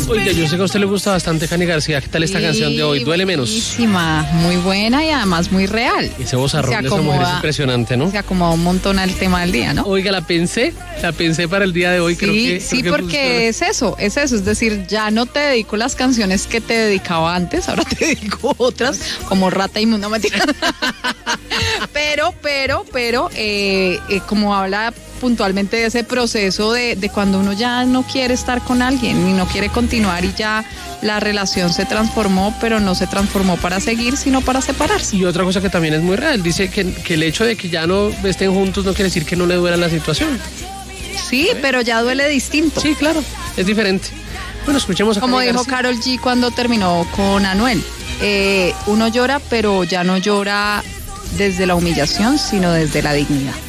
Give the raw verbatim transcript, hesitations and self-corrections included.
Oiga, yo sé que a usted le gusta bastante Cani García. ¿Qué tal esta Sí, canción de hoy? Duele menos. Buenísima, muy buena y además muy real. Ese vozarrón de esa mujer es impresionante, ¿no? Se acomoda un montón al tema del día, ¿no? Oiga, la pensé, la pensé para el día de hoy. Sí, creo que, sí, creo que porque funciona. es eso, es eso. Es decir, ya no te dedico las canciones que te dedicaba antes, ahora te dedico otras, como Rata Inmunda, mentira. Pero, pero, pero, eh, eh, como habla puntualmente de ese proceso de, de cuando uno ya no quiere estar con alguien y no quiere continuar y ya la relación se transformó, pero no se transformó para seguir, sino para separarse. Y otra cosa que también es muy real, dice que, que el hecho de que ya no estén juntos no quiere decir que no le duela la situación. Sí, pero ya duele distinto. Sí, claro, es diferente. Bueno, escuchemos a Como Cani dijo García. Karol G cuando terminó con Anuel, eh, uno llora, pero ya no llora desde la humillación, sino desde la dignidad.